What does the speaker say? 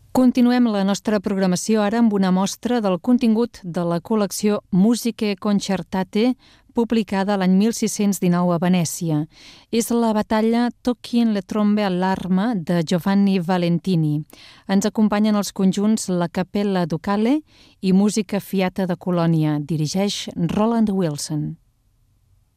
Continuem la nostra programació ara amb una mostra del contingut de la col·lecció Musiche Concertate, publicada l'any 1619 a Venècia. És la batalla Tocchien le trombe all'arma de Giovanni Valentini. Ens acompanyen els conjunts La Cappella Ducale i Música Fiata de Colònia. Dirigeix Roland Wilson.